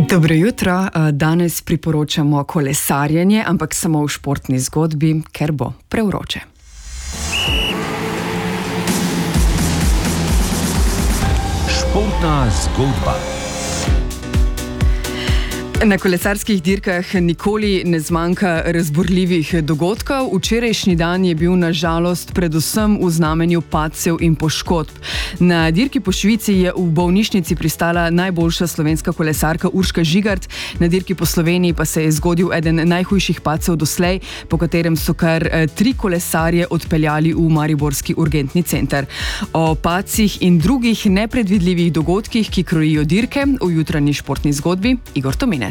Dobro jutro, danes priporočamo kolesarjenje, ampak samo v športni zgodbi, ker bo prevroče. Športna zgodba. Na kolesarskih dirkah nikoli ne zmanjka razburljivih dogodkov. Včerajšnji dan je bil na žalost predvsem v znamenju padcev in poškodb. Na dirki po Švici je v bolnišnici pristala najboljša slovenska kolesarka Urška Žigart, na dirki po Sloveniji pa se je zgodil eden najhujših padcev doslej, po katerem so kar 3 kolesarje odpeljali v mariborski urgentni center. O padcih in drugih nepredvidljivih dogodkih, ki krojijo dirke, v jutranji športni zgodbi Igor Tominec.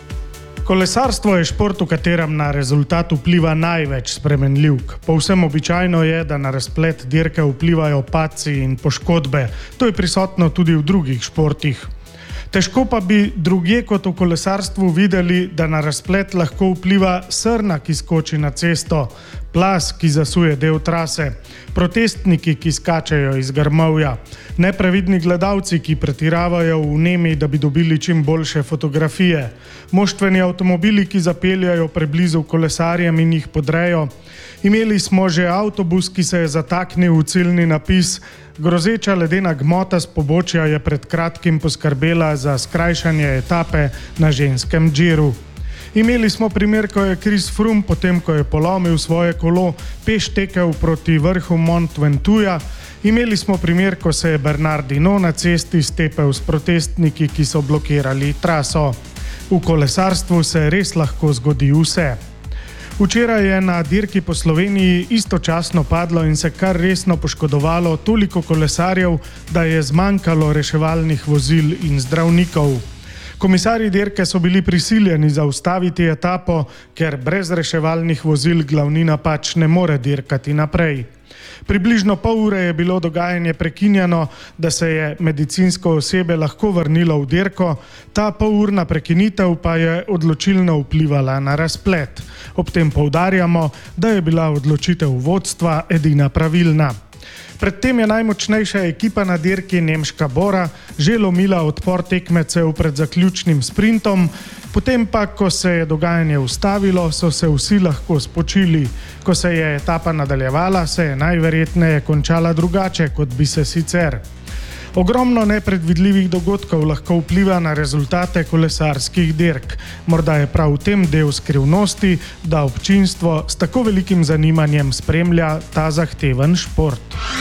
Kolesarstvo je šport, v katerem na rezultat vpliva največ spremenljivk. Povsem običajno je, da na razplet dirke vplivajo padci in poškodbe. To je prisotno tudi v drugih športih. Težko pa bi drugje kot v kolesarstvu videli, da na razplet lahko vpliva srna, ki skoči na cesto, plaz, ki zasuje del trase, protestniki, ki skačejo iz grmovja, neprevidni gledalci, ki pretiravajo v vnemi, da bi dobili čim boljše fotografije, moštveni avtomobili, ki zapeljajo preblizu kolesarjem in jih podrejo. Imeli smo že avtobus, ki se je zataknil v ciljni napis. Grozeča ledena gmota s pobočja je pred kratkim poskrbela za skrajšanje etape na ženskem džiru. Imeli smo primer, ko je Chris Froome, potem ko je polomil svoje kolo, peš tekel proti vrhu Mont Ventuja. Imeli smo primer, ko se je Bernard Hinault na cesti stepel s protestniki, ki so blokirali traso. V kolesarstvu se res lahko zgodi vse. Včeraj je na dirki po Sloveniji istočasno padlo in se kar resno poškodovalo toliko kolesarjev, da je zmanjkalo reševalnih vozil in zdravnikov. Komisarji dirke so bili prisiljeni zaustaviti etapo, ker brez reševalnih vozil glavnina pač ne more dirkati naprej. Približno pol ure je bilo dogajanje prekinjeno, da se je medicinsko osebe lahko vrnilo v dirko, ta polurna prekinitev pa je odločilno vplivala na razplet. Ob tem poudarjamo, da je bila odločitev vodstva edina pravilna. Predtem je najmočnejša ekipa na dirki, nemška Bora, že lomila odpor tekmecev pred zaključnim sprintom, potem pa, ko se je dogajanje ustavilo, so se vsi lahko spočili. Ko se je etapa nadaljevala, se je najverjetneje končala drugače, kot bi se sicer. Ogromno nepredvidljivih dogodkov lahko vpliva na rezultate kolesarskih dirk. Morda je prav v tem del skrivnosti, da občinstvo s tako velikim zanimanjem spremlja ta zahteven šport.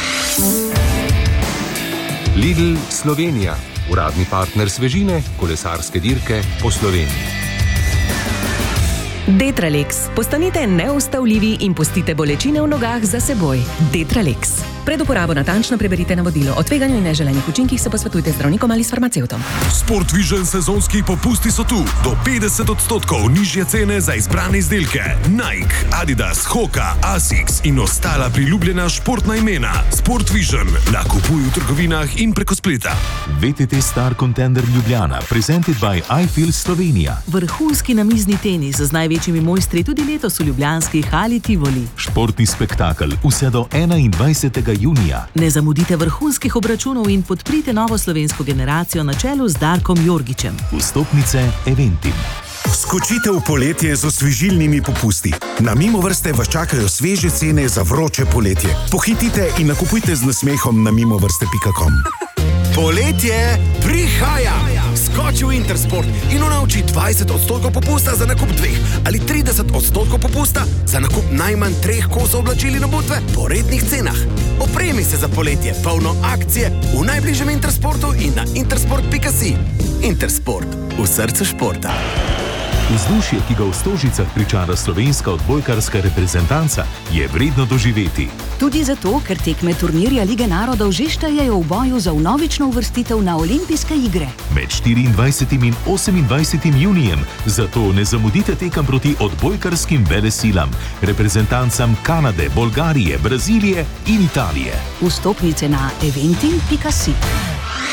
Lidl Slovenija, uradni partner svežine, kolesarske dirke po Sloveniji. Detralex. Postanite neustavljivi in pustite bolečine v nogah za seboj. Detralex. Pred uporabo natančno preberite navodilo. O tveganju in neželenih učinkih se posvetujte z zdravnikom ali s farmacevtom. Sport Vision sezonski popusti so tu. Do 50% nižje cene za izbrane izdelke. Nike, Adidas, Hoka, Asics in ostala priljubljena športna imena. Sport Vision. Nakupuj v trgovinah in preko spleta. VTT Star Contender Ljubljana, presented by iFeel Slovenija. Vrhunski namizni tenis z največjimi mojstri tudi letos v ljubljanski hali Tivoli. Športni spektakel vse do 21. junija. Ne zamudite vrhunskih obračunov in podprite novo slovensko generacijo na čelu z Darkom Jorgičem. Vstopnice Eventim. Skočite v poletje z osvežilnimi popusti. Na Mimovrste vas čakajo sveže cene za vroče poletje. Pohitite in nakupujte z nasmehom na mimovrste.com. Poletje prihaja! Skoči v Intersport in unauči 20% popusta za nakup 2 ali 30% popusta za nakup najmanj 3 kosov oblačil in obutve po rednih cenah. Opremi se za poletje, polno akcije v najbližjem Intersportu in na intersport.si. Intersport, v srcu športa. Vzdušje, ki ga v Stožicah pričara slovenska odbojkarska reprezentanca, je vredno doživeti. Tudi zato, ker tekme turnirja Lige narodov že štejejo v boju za vnovično uvrstitev na olimpijske igre. Med 24. in 28. junijem, zato ne zamudite tekem proti odbojkarskim velesilam, reprezentancam Kanade, Bolgarije, Brazilije in Italije. Vstopnice na eventim.si.